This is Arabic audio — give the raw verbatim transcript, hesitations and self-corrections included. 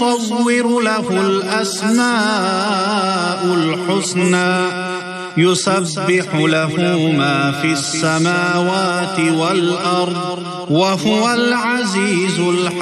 يصور له الأسماء الحسنى يسبح له ما في السماوات والأرض وهو العزيز الحكيم.